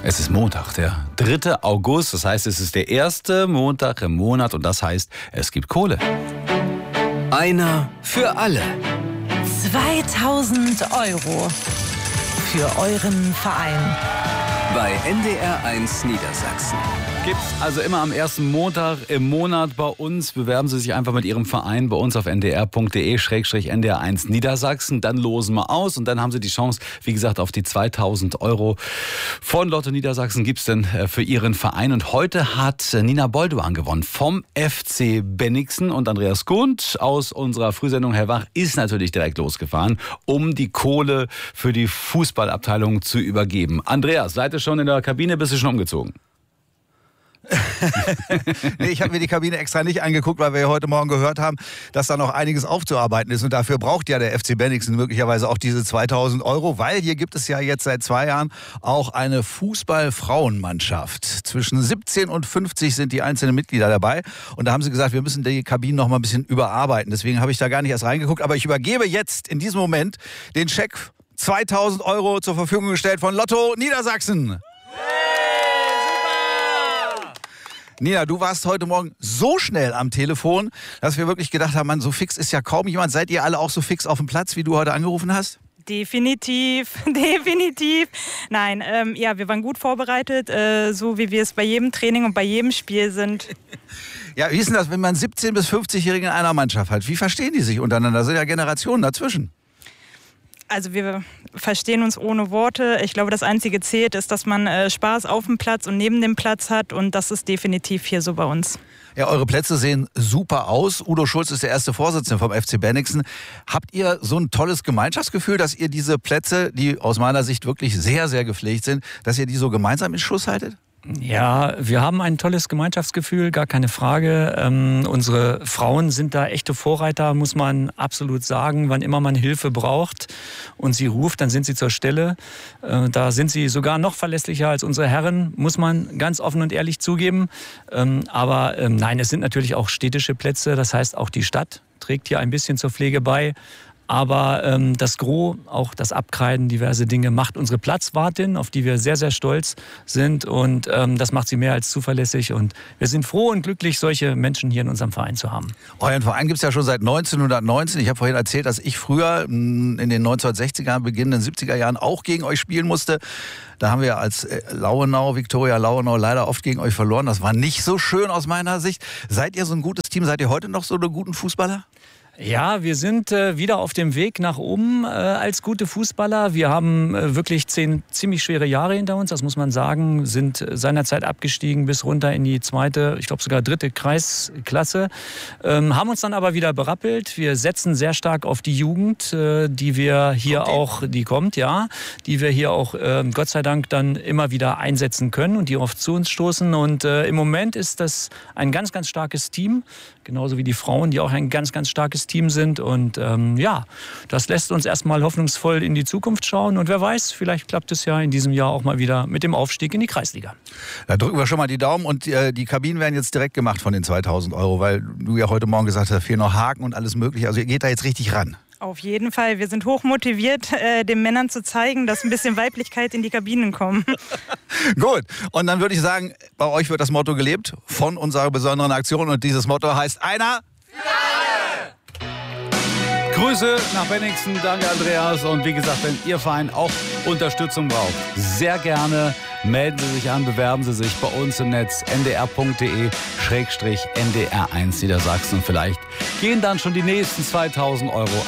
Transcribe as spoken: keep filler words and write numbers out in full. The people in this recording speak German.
Es ist Montag, der dritte August. Das heißt, es ist der erste Montag im Monat und das heißt, es gibt Kohle. Einer für alle. zweitausend Euro für euren Verein. Bei N D R eins Niedersachsen. Gibt's also immer am ersten Montag im Monat bei uns. Bewerben Sie sich einfach mit Ihrem Verein bei uns auf n d r punkt d e slash n d r eins Niedersachsen. Dann losen wir aus und dann haben Sie die Chance, wie gesagt, auf die zweitausend Euro von Lotto Niedersachsen gibt's denn für Ihren Verein. Und heute hat Nina Bolduan gewonnen vom F C Bennigsen und Andreas Gund aus unserer Frühsendung Hellwach ist natürlich direkt losgefahren, um die Kohle für die Fußballabteilung zu übergeben. Andreas, seid ihr schon in der Kabine, bist du schon umgezogen? Nee, ich habe mir die Kabine extra nicht angeguckt, weil wir ja heute Morgen gehört haben, dass da noch einiges aufzuarbeiten ist. Und dafür braucht ja der F C Bennigsen möglicherweise auch diese zweitausend Euro, weil hier gibt es ja jetzt seit zwei Jahren auch eine Fußball-Frauenmannschaft. Zwischen siebzehn und fünfzig sind die einzelnen Mitglieder dabei. Und da haben sie gesagt, wir müssen die Kabinen noch mal ein bisschen überarbeiten. Deswegen habe ich da gar nicht erst reingeguckt. Aber ich übergebe jetzt in diesem Moment den Scheck zweitausend Euro zur Verfügung gestellt von Lotto Niedersachsen. Nina, du warst heute Morgen so schnell am Telefon, dass wir wirklich gedacht haben, Mann, so fix ist ja kaum jemand. Seid ihr alle auch so fix auf dem Platz, wie du heute angerufen hast? Definitiv, definitiv. Nein, ähm, ja, wir waren gut vorbereitet, äh, so wie wir es bei jedem Training und bei jedem Spiel sind. Ja, wie ist denn das, wenn man siebzehn- bis fünfzig-Jährige in einer Mannschaft hat? Wie verstehen die sich untereinander? Da sind ja Generationen dazwischen. Also wir verstehen uns ohne Worte. Ich glaube, das einzige zählt ist, dass man äh, Spaß auf dem Platz und neben dem Platz hat und das ist definitiv hier so bei uns. Ja, eure Plätze sehen super aus. Udo Schulz ist der erste Vorsitzende vom F C Bennigsen. Habt ihr so ein tolles Gemeinschaftsgefühl, dass ihr diese Plätze, die aus meiner Sicht wirklich sehr, sehr gepflegt sind, dass ihr die so gemeinsam in Schuss haltet? Ja, wir haben ein tolles Gemeinschaftsgefühl, gar keine Frage. Ähm, unsere Frauen sind da echte Vorreiter, muss man absolut sagen. Wann immer man Hilfe braucht und sie ruft, dann sind sie zur Stelle. Äh, da sind sie sogar noch verlässlicher als unsere Herren, muss man ganz offen und ehrlich zugeben. Ähm, aber ähm, nein, es sind natürlich auch städtische Plätze, das heißt auch die Stadt trägt hier ein bisschen zur Pflege bei. Aber ähm, das Gros, auch das Abkreiden, diverse Dinge, macht unsere Platzwartin, auf die wir sehr, sehr stolz sind. Und ähm, das macht sie mehr als zuverlässig. Und wir sind froh und glücklich, solche Menschen hier in unserem Verein zu haben. Euren Verein gibt es ja schon seit neunzehnhundertneunzehn. Ich habe vorhin erzählt, dass ich früher in den neunzehnhundertsechziger, beginnenden siebziger Jahren auch gegen euch spielen musste. Da haben wir als Lauenau, Viktoria Lauenau, leider oft gegen euch verloren. Das war nicht so schön aus meiner Sicht. Seid ihr so ein gutes Team? Seid ihr heute noch so eine guten Fußballer? Ja, wir sind äh, wieder auf dem Weg nach oben äh, als gute Fußballer. Wir haben äh, wirklich zehn ziemlich schwere Jahre hinter uns, das muss man sagen. Sind seinerzeit abgestiegen bis runter in die zweite, ich glaube sogar dritte Kreisklasse. Ähm, haben uns dann aber wieder berappelt. Wir setzen sehr stark auf die Jugend, äh, die wir hier kommt auch, die kommt, ja, die wir hier auch äh, Gott sei Dank dann immer wieder einsetzen können und die oft zu uns stoßen. Und äh, im Moment ist das ein ganz, ganz starkes Team, genauso wie die Frauen, die auch ein ganz, ganz starkes Team sind. Und ähm, ja, das lässt uns erstmal hoffnungsvoll in die Zukunft schauen. Und wer weiß, vielleicht klappt es ja in diesem Jahr auch mal wieder mit dem Aufstieg in die Kreisliga. Da drücken wir schon mal die Daumen. Und äh, die Kabinen werden jetzt direkt gemacht von den zweitausend Euro, weil du ja heute Morgen gesagt hast, da fehlen noch Haken und alles Mögliche. Also ihr geht da jetzt richtig ran. Auf jeden Fall. Wir sind hochmotiviert, äh, den Männern zu zeigen, dass ein bisschen Weiblichkeit in die Kabinen kommt. Gut. Und dann würde ich sagen, bei euch wird das Motto gelebt von unserer besonderen Aktion. Und dieses Motto heißt einer für alle. Grüße nach Bennigsen, danke Andreas. Und wie gesagt, wenn Ihr Verein auch Unterstützung braucht, sehr gerne melden Sie sich an, bewerben Sie sich bei uns im Netz n d r punkt d e slash n d r eins Niedersachsen. Und vielleicht gehen dann schon die nächsten zweitausend Euro